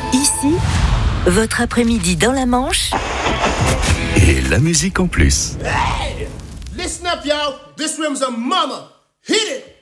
Ici, votre après-midi dans la Manche. Et la musique en plus. Hey! Listen up, y'all. This room's a mama. Hit it!